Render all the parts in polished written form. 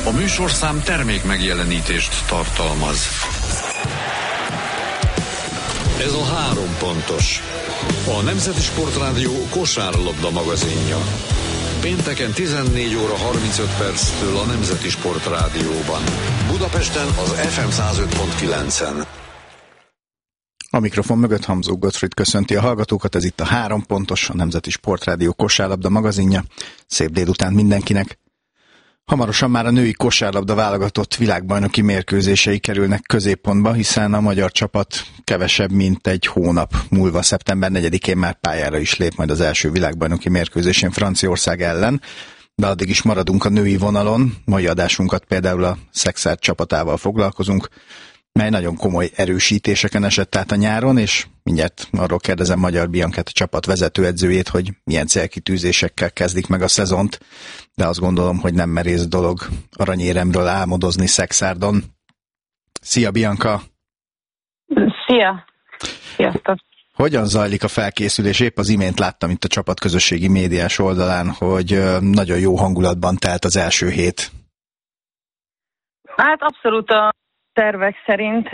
A műsorszám termék megjelenítést tartalmaz. Ez a 3 pontos. A Nemzeti Sportrádió kosárlabda magazinja. Pénteken 14 óra 35 perctől a Nemzeti Sportrádióban. Budapesten az FM 105.9-en. A mikrofon mögött Hamzó Gottfried köszönti a hallgatókat, ez itt a 3 pontos, a Nemzeti Sportrádió kosárlabda magazinja. Szép délután mindenkinek! Hamarosan már a női kosárlabda válogatott világbajnoki mérkőzései kerülnek középpontba, hiszen a magyar csapat kevesebb, mint egy hónap múlva, szeptember 4-én már pályára is lép majd az első világbajnoki mérkőzésén Franciaország ellen, de addig is maradunk a női vonalon. Mai adásunkat például a Szexárd csapatával foglalkozunk, mely nagyon komoly erősítéseken esett át a nyáron, és mindjárt arról kérdezem Magyar Biancát, a csapat vezetőedzőjét, hogy milyen célkitűzésekkel kezdik meg a szezont, de azt gondolom, hogy nem merész dolog aranyéremről álmodozni Szexárdon. Szia, Bianca! Szia! Sziasztok! Hogyan zajlik a felkészülés? Épp az imént láttam itt a csapat közösségi médiás oldalán, hogy nagyon jó hangulatban telt az első hét. Hát abszolút a tervek szerint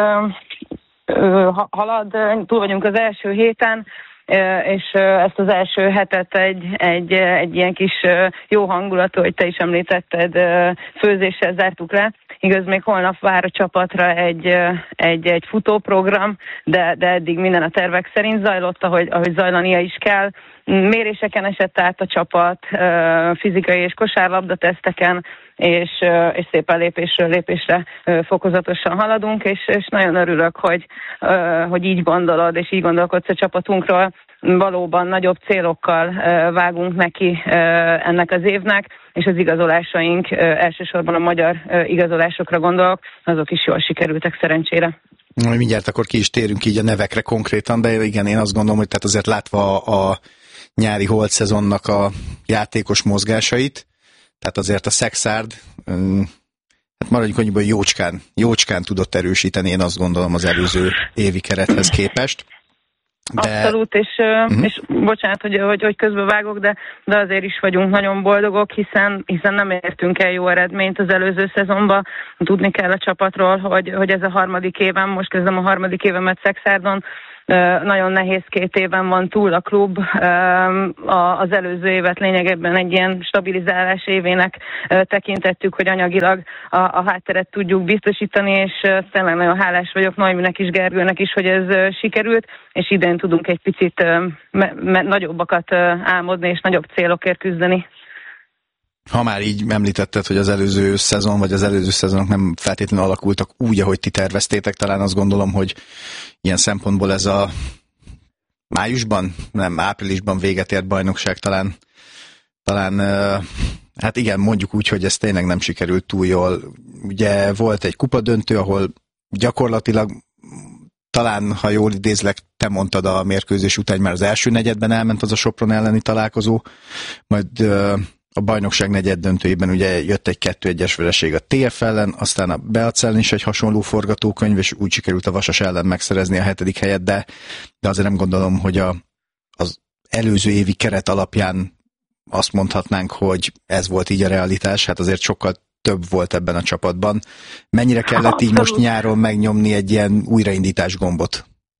halad, túl vagyunk az első héten, és ezt az első hetet egy ilyen kis jó hangulatú, hogy te is említetted, főzéssel zártuk le. Igaz, még holnap vár a csapatra egy futóprogram, de eddig minden a tervek szerint zajlott, ahogy zajlania is kell. Méréseken esett át a csapat, fizikai és kosárlabda teszteken, és szépen lépésről lépésre fokozatosan haladunk, és nagyon örülök, hogy így gondolod, és így gondolkodsz a csapatunkról. Valóban nagyobb célokkal vágunk neki ennek az évnek, és az igazolásaink, elsősorban a magyar igazolásokra gondolok, azok is jól sikerültek szerencsére. Mindjárt akkor ki is térünk így a nevekre konkrétan, de igen, én azt gondolom, hogy tehát azért látva a nyári holt szezonnak a játékos mozgásait, tehát azért a Szexárd, hát maradjunk annyiban, hogy jócskán tudott erősíteni, én azt gondolom, az előző évi kerethez képest. De... Abszolút, és bocsánat, hogy közbevágok, de azért is vagyunk nagyon boldogok, hiszen nem értünk el jó eredményt az előző szezonban. Tudni kell a csapatról, hogy ez a harmadik évem, most kezdem a harmadik évemet Szexárdon. Nagyon nehéz 2 éven van túl a klub, az előző évet lényegében egy ilyen stabilizálás évének tekintettük, hogy anyagilag a hátteret tudjuk biztosítani, és tényleg nagyon hálás vagyok Noéminek is, Gergőnek is, hogy ez sikerült, és idén tudunk egy picit nagyobbakat álmodni, és nagyobb célokért küzdeni. Ha már így említetted, hogy az előző szezon, vagy az előző szezonok nem feltétlenül alakultak úgy, ahogy ti terveztétek, talán azt gondolom, hogy ilyen szempontból ez a áprilisban véget ért bajnokság talán hát igen, mondjuk úgy, hogy ez tényleg nem sikerült túl jól. Ugye volt egy kupadöntő, ahol gyakorlatilag talán, ha jól idézlek, te mondtad a mérkőzés után, már az első negyedben elment az a Sopron elleni találkozó, majd a bajnokság negyeddöntőjében ugye jött egy 2-1-es vereség a TF ellen, aztán a Beac ellen is egy hasonló forgatókönyv, és úgy sikerült a Vasas ellen megszerezni a 7. helyet, de azért nem gondolom, hogy az előző évi keret alapján azt mondhatnánk, hogy ez volt így a realitás, hát azért sokkal több volt ebben a csapatban. Mennyire kellett így most nyáron megnyomni egy ilyen újraindítás gombot?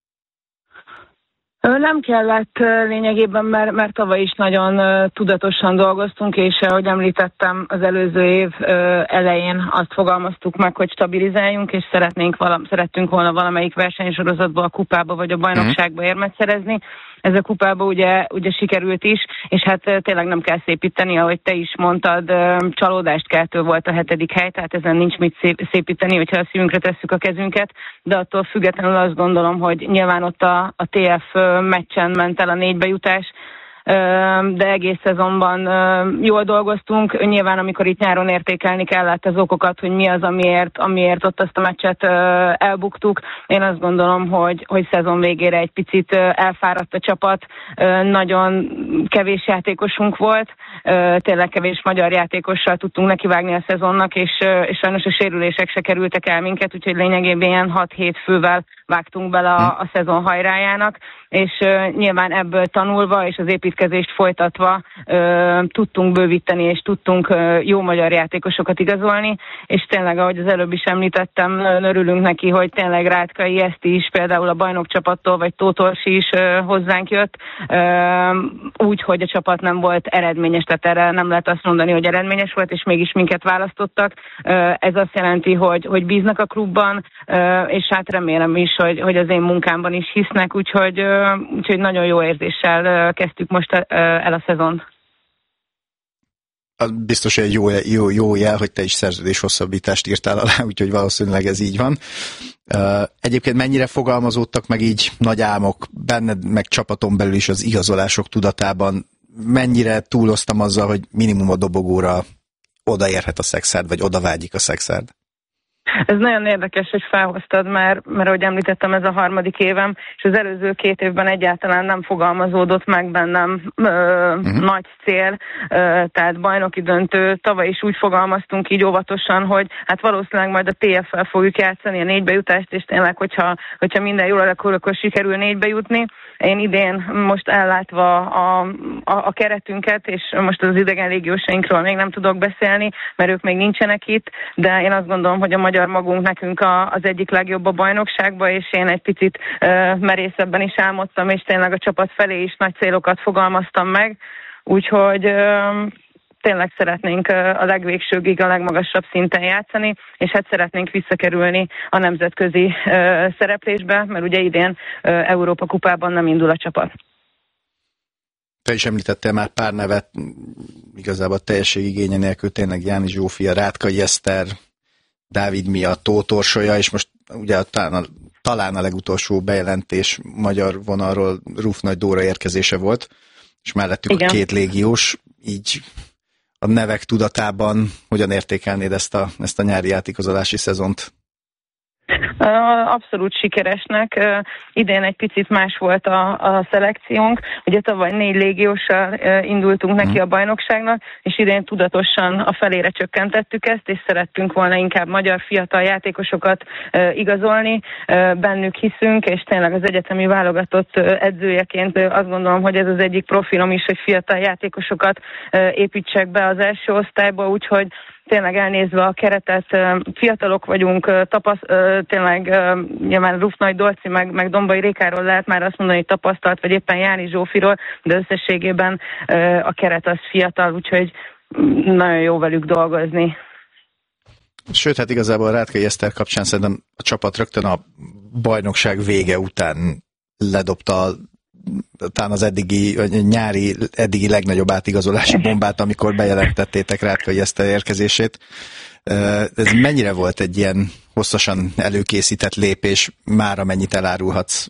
Nem kellett lényegében, mert tavaly is nagyon tudatosan dolgoztunk, és ahogy említettem, az előző év elején azt fogalmaztuk meg, hogy stabilizáljunk, és szerettünk volna valamelyik versenysorozatba, a kupába vagy a bajnokságba érmet szerezni. Ez a kupába ugye sikerült is, és hát tényleg nem kell szépíteni, ahogy te is mondtad, csalódást keltő volt a 7. hely, tehát ezen nincs mit szépíteni, hogyha a szívünkre tesszük a kezünket, de attól függetlenül azt gondolom, hogy nyilván ott a TF meccsen ment el a 4 bejutás, de egész szezonban jól dolgoztunk. Nyilván, amikor itt nyáron értékelni kellett az okokat, hogy mi az, amiért ott azt a meccset elbuktuk. Én azt gondolom, hogy szezon végére egy picit elfáradt a csapat. Nagyon kevés játékosunk volt, tényleg kevés magyar játékossal tudtunk nekivágni a szezonnak, és sajnos a sérülések se kerültek el minket, úgyhogy lényegében ilyen 6-7 fővel vágtunk bele a szezon hajrájának, és nyilván ebből tanulva, és az építkezés építkezést folytatva tudtunk bővíteni, és tudtunk jó magyar játékosokat igazolni, és tényleg, ahogy az előbb is említettem, örülünk neki, hogy tényleg Rátkai Eszti is például a bajnokcsapattól, vagy Tóth Orsi is hozzánk jött, úgy, hogy a csapat nem volt eredményes, tehát erre nem lehet azt mondani, hogy eredményes volt, és mégis minket választottak. Ez azt jelenti, hogy bíznak a klubban, és hát remélem is, hogy az én munkámban is hisznek, úgyhogy nagyon jó érzéssel kezdtük most el a szezont. Biztos, hogy egy jó jel, hogy te is szerződés hosszabbítást írtál alá, úgyhogy valószínűleg ez így van. Egyébként mennyire fogalmazódtak meg így nagy álmok benned, meg csapaton belül is az igazolások tudatában? Mennyire túloztam azzal, hogy minimum a dobogóra odaérhet a Szekszárd, vagy odavágyik a Szekszárd? Ez nagyon érdekes, hogy felhoztad, mert ahogy említettem, ez a 3. évem, és az előző 2 évben egyáltalán nem fogalmazódott meg bennem nagy cél, tehát bajnoki döntő. Tavaly is úgy fogalmaztunk így óvatosan, hogy hát valószínűleg majd a TFL fogjuk játszani a 4-be jutást, és tényleg, hogyha minden jól alakul, akkor sikerül 4-be jutni. Én idén most ellátva a keretünket, és most az idegen légiósainkról még nem tudok beszélni, mert ők még nincsenek itt, de én azt gondolom, hogy a magyar magunk nekünk az egyik legjobb a bajnokságban, és én egy picit merészebben is álmodtam, és tényleg a csapat felé is nagy célokat fogalmaztam meg, úgyhogy tényleg szeretnénk a legvégsőkig a legmagasabb szinten játszani, és hát szeretnénk visszakerülni a nemzetközi szereplésbe, mert ugye idén Európa kupában nem indul a csapat. Te is említettél már pár nevet, igazából teljességigénye nélkül, tényleg János Zsófia, Rátkai Eszter, Dávid Mia, Tóth Orsolya, és most ugye talán a legutolsó bejelentés magyar vonalról Ruf Nagy Dóra érkezése volt, és mellettük igen. A 2 légiós, így a nevek tudatában hogyan értékelnéd ezt a nyári játékozolási szezont? Abszolút sikeresnek. Idén egy picit más volt a szelekciónk. Ugye tavaly 4 légióssal indultunk neki a bajnokságnak, és idén tudatosan a felére csökkentettük ezt, és szerettünk volna inkább magyar fiatal játékosokat igazolni. Bennük hiszünk, és tényleg az egyetemi válogatott edzőjeként azt gondolom, hogy ez az egyik profilom is, hogy fiatal játékosokat építsek be az első osztályba, úgyhogy tényleg elnézve a keretet, fiatalok vagyunk, tényleg nyilván Ruf Nagy Dolci, meg Dombai Rékáról lehet már azt mondani, hogy tapasztalt, vagy éppen Jáni Zsófiról, de összességében a keret az fiatal, úgyhogy nagyon jó velük dolgozni. Sőt, hát igazából a Rátkai Eszter kapcsán szerintem a csapat rögtön a bajnokság vége után ledobta talán az nyári legnagyobb átigazolási bombát, amikor bejelentettétek Rátkai Eszter érkezését. Ez mennyire volt egy ilyen hosszasan előkészített lépés, már amennyit elárulhatsz?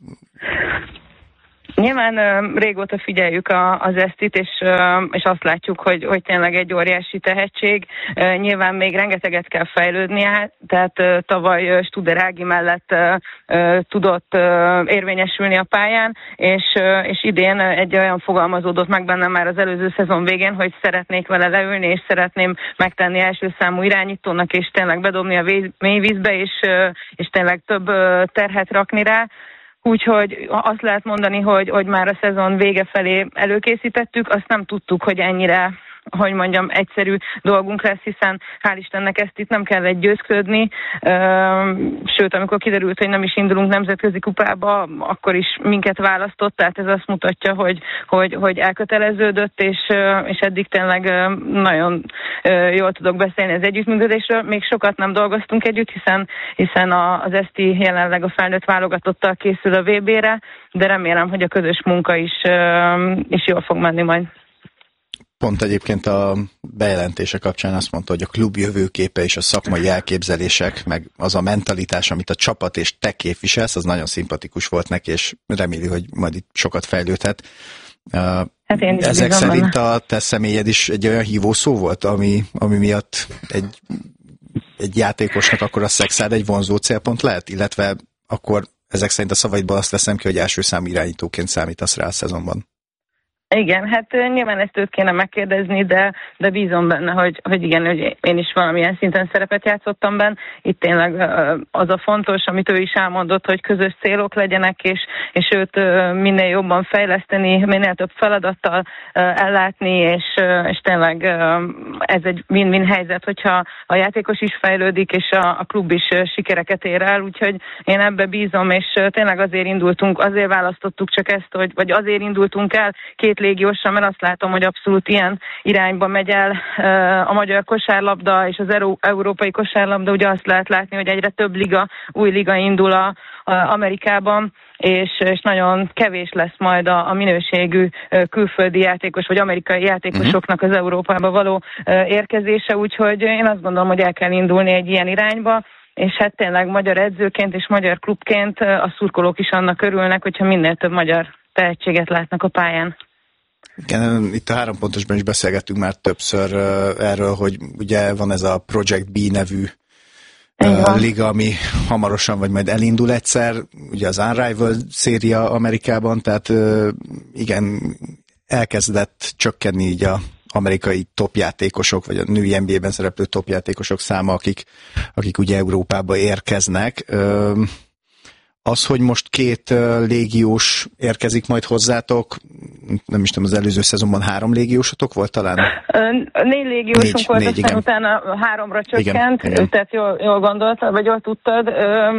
Nyilván régóta figyeljük az Esztit, és azt látjuk, hogy tényleg egy óriási tehetség. Nyilván még rengeteget kell fejlődnie, tehát tavaly Studer Ági mellett tudott érvényesülni a pályán, és idén egy olyan fogalmazódott meg bennem már az előző szezon végén, hogy szeretnék vele leülni, és szeretném megtenni első számú irányítónak, és tényleg bedobni a mélyvízbe, és tényleg több terhet rakni rá. Úgyhogy azt lehet mondani, hogy már a szezon vége felé előkészítettük, azt nem tudtuk, hogy ennyire, hogy mondjam, egyszerű dolgunk lesz, hiszen hál' Istennek ezt itt nem kellett győzködni, sőt, amikor kiderült, hogy nem is indulunk nemzetközi kupába, akkor is minket választott, tehát ez azt mutatja, hogy elköteleződött, és eddig tényleg nagyon jól tudok beszélni az együttműködésről. Még sokat nem dolgoztunk együtt, hiszen az Eszti jelenleg a felnőtt válogatottal készül a VB-re, de remélem, hogy a közös munka is jól fog menni majd. Pont egyébként a bejelentése kapcsán azt mondta, hogy a klub jövőképe és a szakmai elképzelések, meg az a mentalitás, amit a csapat és te képviselsz, az nagyon szimpatikus volt neki, és reméli, hogy majd itt sokat fejlődhet. Hát ezek szerint a te személyed is egy olyan hívószó volt, ami miatt egy játékosnak akkor a Szekszárd egy vonzó célpont lehet, illetve akkor ezek szerint a szavaidból azt veszem ki, hogy első számú irányítóként számítasz rá a szezonban. Igen, hát nyilván ezt őt kéne megkérdezni, de bízom benne, hogy igen, hogy én is valamilyen szinten szerepet játszottam benne. Itt tényleg az a fontos, amit ő is elmondott, hogy közös célok legyenek, és őt minél jobban fejleszteni, minél több feladattal ellátni, és tényleg ez egy win-win helyzet, hogyha a játékos is fejlődik, és a klub is sikereket ér el, úgyhogy én ebbe bízom, és tényleg azért választottuk csak ezt, vagy azért indultunk el két légiósra, mert azt látom, hogy abszolút ilyen irányba megy el a magyar kosárlabda és az európai kosárlabda. Ugye azt lehet látni, hogy egyre több új liga indul a Amerikában, és nagyon kevés lesz majd a minőségű külföldi játékos, vagy amerikai játékosoknak az Európába való érkezése, úgyhogy én azt gondolom, hogy el kell indulni egy ilyen irányba, és hát tényleg magyar edzőként és magyar klubként a szurkolók is annak örülnek, hogyha minél több magyar tehetséget látnak a pályán. Igen, itt a 3 pontosban is beszélgettünk már többször erről, hogy ugye van ez a Project B nevű liga, ami hamarosan vagy majd elindul egyszer, ugye az Unrivaled széria Amerikában, tehát igen, elkezdett csökkenni így a amerikai topjátékosok, vagy a női NBA-ben szereplő topjátékosok száma, akik ugye Európába érkeznek. Az, hogy most 2 légiós érkezik majd hozzátok, nem is tudom, az előző szezonban 3 légiósotok volt talán? 4 légiósunk volt, aztán igen. Utána 3-ra csökkent, igen. Tehát jól gondoltad, vagy jól tudtad,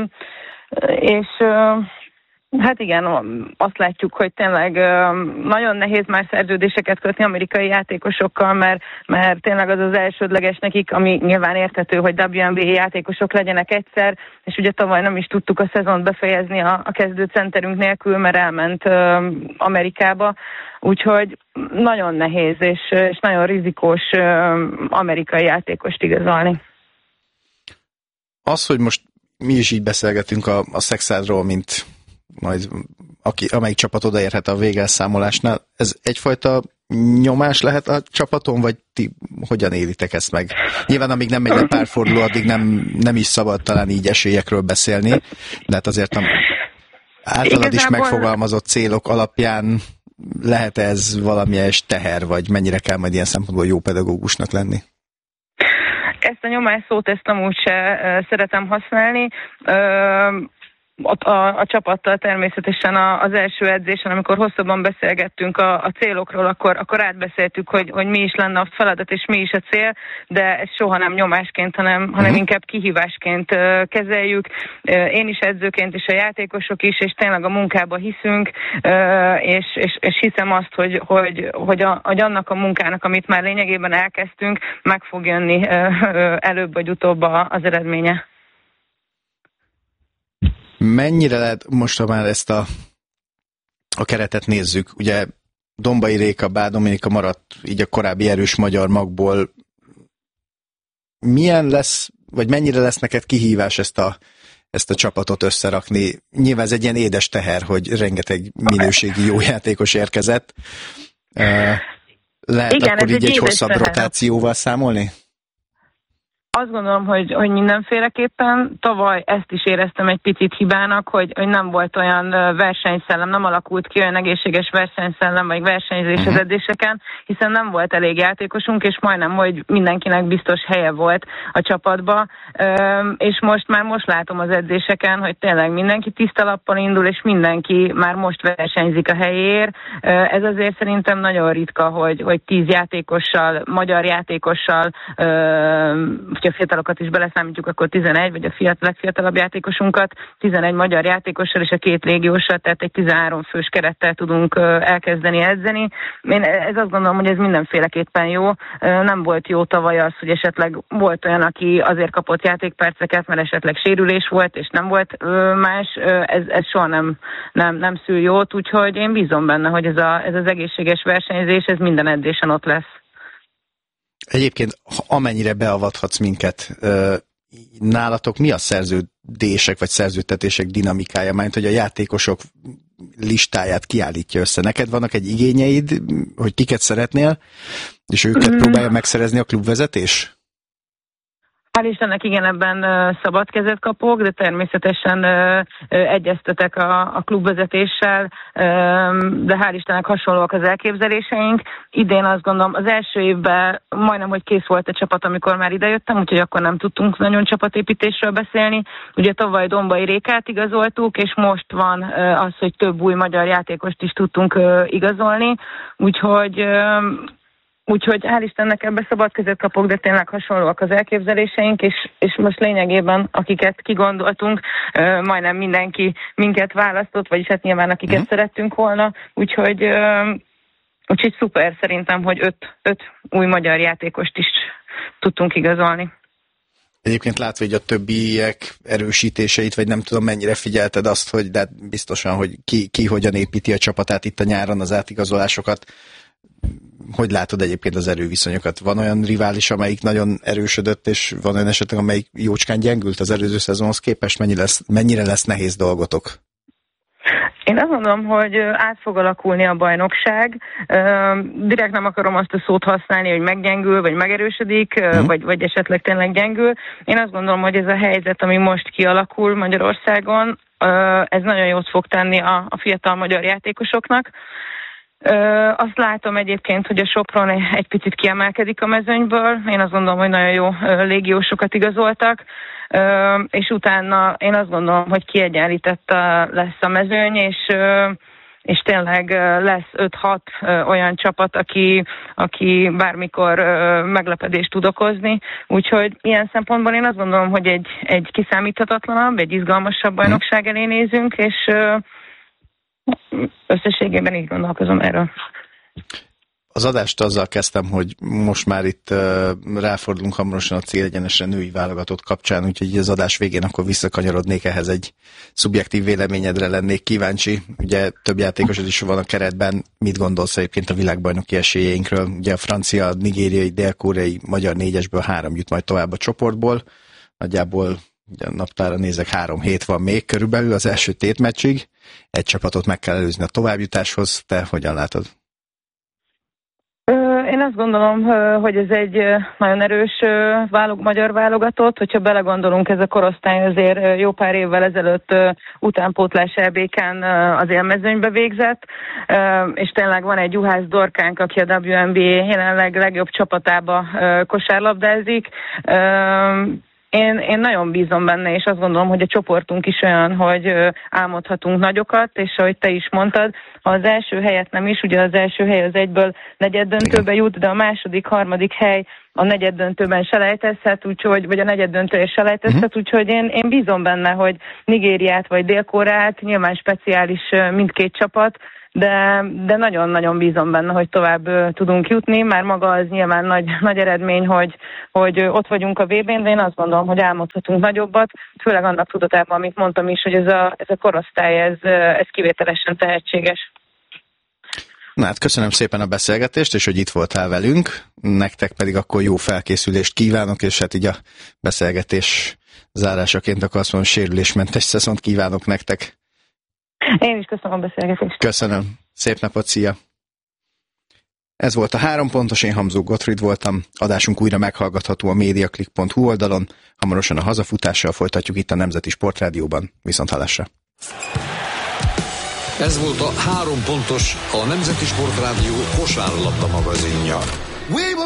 és hát igen, azt látjuk, hogy tényleg nagyon nehéz már szerződéseket kötni amerikai játékosokkal, mert tényleg az elsődleges nekik, ami nyilván érthető, hogy WNBA játékosok legyenek egyszer, és ugye tavaly nem is tudtuk a szezont befejezni a kezdőcenterünk nélkül, mert elment Amerikába, úgyhogy nagyon nehéz és nagyon rizikós amerikai játékost igazolni. Az, hogy most mi is így beszélgetünk a Szexádról, mint majd amelyik csapat odaérhet a végelszámolásnál, ez egyfajta nyomás lehet a csapaton, vagy ti hogyan élitek ezt meg? Nyilván amíg nem megy le pár forduló, addig nem is szabad talán így esélyekről beszélni, de hát azért általad is megfogalmazott célok alapján lehet ez valamilyen teher, vagy mennyire kell majd ilyen szempontból jó pedagógusnak lenni? Ezt a nyomás szót amúgy se szeretem használni. A csapattal természetesen az első edzésen, amikor hosszabban beszélgettünk a célokról, akkor átbeszéltük, hogy mi is lenne a feladat, és mi is a cél, de ezt soha nem nyomásként, hanem inkább kihívásként kezeljük. Én is edzőként, és a játékosok is, és tényleg a munkába hiszünk, és hiszem azt, hogy annak a munkának, amit már lényegében elkezdtünk, meg fog jönni előbb vagy utóbb az eredménye. Mennyire lehet, most ha már ezt a keretet nézzük, ugye Dombai Réka, Bál Dominika maradt így a korábbi erős magyar magból. Milyen lesz, vagy mennyire lesz neked kihívás ezt a csapatot összerakni? Nyilván ez egy ilyen édes teher, hogy rengeteg minőségi jó játékos érkezett. Lehet igen, akkor így egy hosszabb rotációval számolni? Azt gondolom, hogy mindenféleképpen. Tavaly ezt is éreztem egy picit hibának, hogy nem volt olyan versenyszellem, nem alakult ki olyan egészséges versenyszellem, vagy versenyzés az edzéseken, hiszen nem volt elég játékosunk, és majdnem, hogy mindenkinek biztos helye volt a csapatba. És most látom az edzéseken, hogy tényleg mindenki tiszta lappal indul, és mindenki már most versenyzik a helyéért. Ez azért szerintem nagyon ritka, hogy 10 játékossal, magyar játékossal, a fiatalokat is beleszámítjuk, akkor 11, vagy a legfiatalabb játékosunkat, 11 magyar játékossal és a 2 légióssal, tehát egy 13 fős kerettel tudunk elkezdeni edzeni. Én azt gondolom, hogy ez mindenféleképpen jó. Nem volt jó tavaly az, hogy esetleg volt olyan, aki azért kapott játékperceket, mert esetleg sérülés volt, és nem volt más. Ez soha nem szül jót, úgyhogy én bízom benne, hogy ez az egészséges versenyzés, ez minden edzésen ott lesz. Egyébként, amennyire beavathatsz minket, nálatok mi a szerződések vagy szerződtetések dinamikája, mert hogy a játékosok listáját kiállítja össze. Neked vannak egy igényeid, hogy kiket szeretnél, és őket próbálja megszerezni a klubvezetés? Hál' Istennek igen, ebben szabad kezet kapok, de természetesen egyeztetek a klubvezetéssel, de hál' Istennek hasonlóak az elképzeléseink. Idén azt gondolom, az első évben majdnem, hogy kész volt a csapat, amikor már idejöttem, úgyhogy akkor nem tudtunk nagyon csapatépítésről beszélni. Ugye tavaly Dombai Rékát igazoltuk, és most van az, hogy több új magyar játékost is tudtunk igazolni, Úgyhogy hál' Istennek ebbe szabad kezet kapok, de tényleg hasonlóak az elképzeléseink, és most lényegében, akiket kigondoltunk, majdnem mindenki minket választott, vagyis hát nyilván akiket szerettünk volna, úgyhogy szuper szerintem, hogy öt új magyar játékost is tudtunk igazolni. Egyébként látva, hogy a többiek erősítéseit, vagy nem tudom mennyire figyelted azt, hogy de biztosan, hogy ki hogyan építi a csapatát itt a nyáron, az átigazolásokat. Hogy látod egyébként az erőviszonyokat? Van olyan rivális, amelyik nagyon erősödött, és van olyan esetleg, amelyik jócskán gyengült az előző szezonhoz képest? Mennyire lesz nehéz dolgotok? Én azt mondom, hogy át fog alakulni a bajnokság. Direkt nem akarom azt a szót használni, hogy meggyengül, vagy megerősödik, vagy esetleg tényleg gyengül. Én azt gondolom, hogy ez a helyzet, ami most kialakul Magyarországon, ez nagyon jót fog tenni a fiatal magyar játékosoknak. Azt látom egyébként, hogy a Sopron egy picit kiemelkedik a mezőnyből. Én azt gondolom, hogy nagyon jó légiósokat igazoltak, és utána én azt gondolom, hogy kiegyenlített lesz a mezőny, és tényleg lesz 5-6 olyan csapat, aki bármikor meglepedést tud okozni. Úgyhogy ilyen szempontból én azt gondolom, hogy egy kiszámíthatatlanabb, egy izgalmasabb bajnokság elé nézünk, és összességében így gondolkozom erről. Az adást azzal kezdtem, hogy most már itt ráfordulunk hamarosan a célegyenesre női válogatott kapcsán, úgyhogy az adás végén akkor visszakanyarodnék ehhez, egy szubjektív véleményedre lennék kíváncsi. Ugye több játékosod is van a keretben. Mit gondolsz egyébként a világbajnoki esélyeinkről? Ugye a francia, nigériai, dél-koreai, magyar 4-esből 3 jut majd tovább a csoportból. Nagyjából ugye a naptára nézek, 3 hét van még körülbelül az első tétmeccsig. Egy csapatot meg kell előzni a továbbjutáshoz. Te hogyan látod? Én azt gondolom, hogy ez egy nagyon erős magyar válogatott, hogyha belegondolunk, ez a korosztály azért jó pár évvel ezelőtt utánpótlás EB-ken az élmezőnybe végzett, és tényleg van egy Juhász Dorkánk, aki a WNBA jelenleg legjobb csapatába kosárlabdázik. Én nagyon bízom benne, és azt gondolom, hogy a csoportunk is olyan, hogy álmodhatunk nagyokat, és ahogy te is mondtad, ha az első helyet nem is, ugye az első hely az egyből negyeddöntőbe jut, de a második, harmadik hely a negyeddöntőben selejtezhet, vagy a negyeddöntője selejtezhet, úgyhogy én bízom benne, hogy Nigériát vagy Dél-Koreát, nyilván speciális mindkét csapat, de nagyon-nagyon bízom benne, hogy tovább tudunk jutni. Már maga az nyilván nagy eredmény, hogy ott vagyunk a VB-n, de én azt gondolom, hogy álmodhatunk nagyobbat, főleg annak tudatában, amit mondtam is, hogy ez a korosztály, ez kivételesen tehetséges. Na hát köszönöm szépen a beszélgetést, és hogy itt voltál velünk. Nektek pedig akkor jó felkészülést kívánok, és hát így a beszélgetés zárásaként akkor azt mondom, sérülésmentes szezont kívánok nektek. Én is köszönöm a beszélgetést. Köszönöm. Szép napot, szia! Ez volt a 3 pontos, én Hamzó Gottfried voltam. Adásunk újra meghallgatható a mediaclick.hu oldalon. Hamarosan a hazafutással folytatjuk itt a Nemzeti Sportrádióban. Viszonthallásra! Ez volt a 3 pontos, a Nemzeti Sportrádió kosárlabda magazinja.